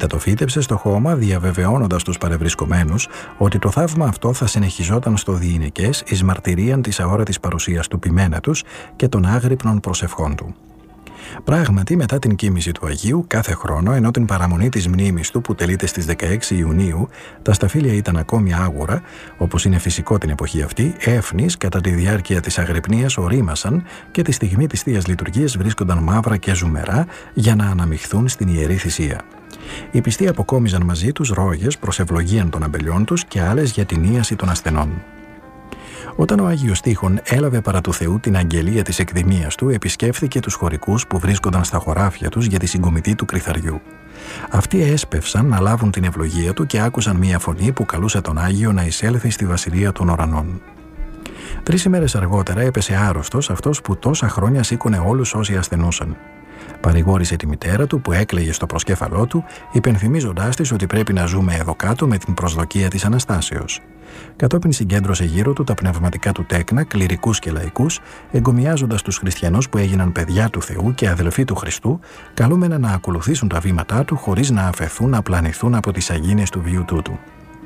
Έπειτα το φύτεψε στο χώμα, διαβεβαιώνοντας τους παρευρισκομένους ότι το θαύμα αυτό θα συνεχιζόταν στο διηνεκές εις μαρτυρίαν της αόρατης παρουσίας του ποιμένα τους και των άγρυπνων προσευχών του. Πράγματι, μετά την κοίμηση του Αγίου, κάθε χρόνο, ενώ την παραμονή της μνήμης του που τελείται στις 16 Ιουνίου, τα σταφύλια ήταν ακόμη άγουρα, όπως είναι φυσικό την εποχή αυτή, έφνης κατά τη διάρκεια της αγρυπνίας ορίμασαν και τη στιγμή της Θείας Λειτουργίας βρίσκονταν μαύρα και ζουμερά για να αναμειχθούν στην Ιερή Θυσία. Οι πιστοί αποκόμιζαν μαζί τους ρόγες προς ευλογίαν των αμπελιών τους και άλλες για την ίαση των ασθενών. Όταν ο Άγιος Τείχων έλαβε παρά του Θεού την αγγελία της εκδημίας του, επισκέφθηκε τους χωρικούς που βρίσκονταν στα χωράφια τους για τη συγκομιδή του κρυθαριού. Αυτοί έσπευσαν να λάβουν την ευλογία του και άκουσαν μία φωνή που καλούσε τον Άγιο να εισέλθει στη βασιλεία των ουρανών. 3 ημέρες αργότερα έπεσε άρρωστος αυτός που τόσα χρόνια σήκωνε όλους όσοι ασθενούσαν. Παρηγόρησε τη μητέρα του που έκλαιγε στο προσκέφαλό του, υπενθυμίζοντάς της ότι πρέπει να ζούμε εδώ κάτω με την προσδοκία της Αναστάσεως. Κατόπιν συγκέντρωσε γύρω του τα πνευματικά του τέκνα, κληρικούς και λαϊκούς, εγκομιάζοντας τους χριστιανούς που έγιναν παιδιά του Θεού και αδελφοί του Χριστού, καλούμενα να ακολουθήσουν τα βήματά του χωρίς να αφαιθούν να πλανηθούν από τις αγίνες του βίου τούτου.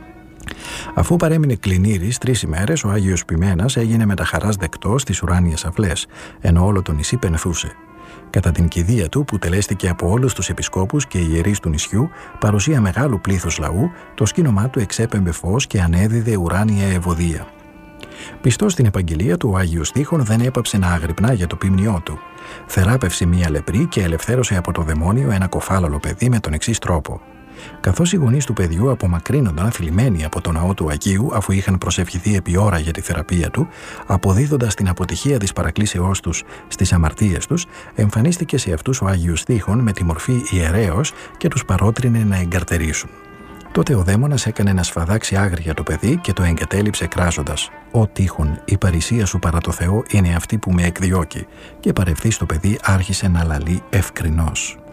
Αφού παρέμεινε κλινήρης 3 ημέρες, ο Άγιος Ποιμένας έγινε με τα χαράς δεκτός στις ουράνιες αυλές, ενώ όλο το νησί πενθούσε. Κατά την κηδεία του, που τελέστηκε από όλους τους επισκόπους και ιερείς του νησιού, παρουσία μεγάλου πλήθους λαού, το σκήνομά του εξέπεμπε φως και ανέδιδε ουράνια ευωδία. Πιστός στην επαγγελία του, ο Άγιος Τείχων δεν έπαψε να αγρυπνά για το ποιμνιό του. Θεράπευσε μία λεπρή και ελευθέρωσε από το δαιμόνιο ένα κοφάλαλο παιδί με τον εξής τρόπο. Καθώς οι γονείς του παιδιού απομακρύνονταν θλιμμένοι από το ναό του Αγίου, αφού είχαν προσευχηθεί επί ώρα για τη θεραπεία του, αποδίδοντας την αποτυχία της παρακλήσεώς τους στις αμαρτίες τους, εμφανίστηκε σε αυτούς ο Άγιος Τείχων με τη μορφή ιερέως και τους παρότρινε να εγκαρτερήσουν. Τότε ο δαίμονας έκανε να σφαδάξει άγρια το παιδί και το εγκατέλειψε κράζοντας: «Ω Τείχων, η παρησία σου παρά το Θεό είναι αυτή που με εκδιώκει», και παρευθύς το παιδί άρχισε να λαλεί ευκρινώς.